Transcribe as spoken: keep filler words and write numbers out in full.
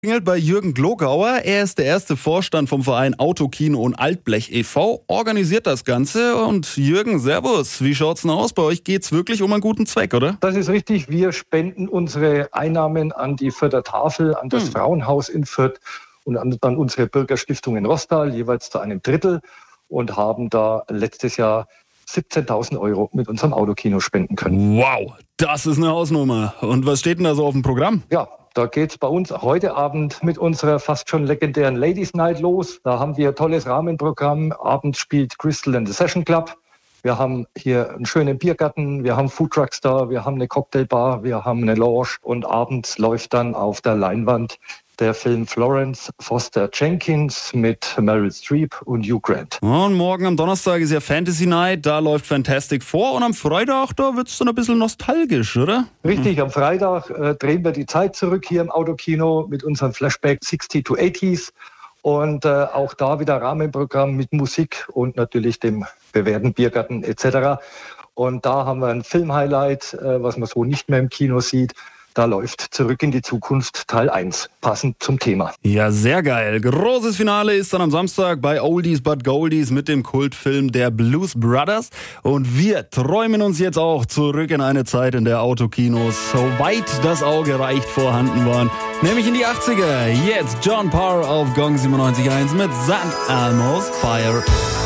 Klingelt bei Jürgen Glogauer. Er ist der erste Vorstand vom Verein Autokino und Altblech e V, organisiert das Ganze. Und Jürgen, servus, wie schaut's denn aus? Bei euch geht's wirklich um einen guten Zweck, oder? Das ist richtig. Wir spenden unsere Einnahmen an die Fürther Tafel, an das hm. Frauenhaus in Fürth und an, an unsere Bürgerstiftung in Rostal, jeweils zu einem Drittel, und haben da letztes Jahr siebzehntausend Euro mit unserem Autokino spenden können. Wow, das ist eine Hausnummer. Und was steht denn da so auf dem Programm? Ja, da geht's bei uns heute Abend mit unserer fast schon legendären Ladies Night los. Da haben wir ein tolles Rahmenprogramm. Abends spielt Crystal and the Session Club. Wir haben hier einen schönen Biergarten, wir haben Foodtrucks da, wir haben eine Cocktailbar, wir haben eine Lounge. Und abends läuft dann auf der Leinwand der Film Florence Foster Jenkins mit Meryl Streep und Hugh Grant. Und morgen am Donnerstag ist ja Fantasy Night, da läuft Fantastic Four. Und am Freitag, da wird's dann ein bisschen nostalgisch, oder? Richtig, am Freitag äh, drehen wir die Zeit zurück hier im Autokino mit unserem Flashback sixty to eighties. Und äh, auch da wieder Rahmenprogramm mit Musik und natürlich dem bewährten Biergarten et cetera. Und da haben wir ein Filmhighlight, äh, was man so nicht mehr im Kino sieht. Da läuft Zurück in die Zukunft Teil eins, passend zum Thema. Ja, sehr geil. Großes Finale ist dann am Samstag bei Oldies but Goldies mit dem Kultfilm der Blues Brothers. Und wir träumen uns jetzt auch zurück in eine Zeit, in der Autokinos, soweit das Auge reicht, vorhanden waren. Nämlich in die achtziger. Jetzt John Parr auf Gong siebenundneunzig Komma eins mit Sand Almost Fire.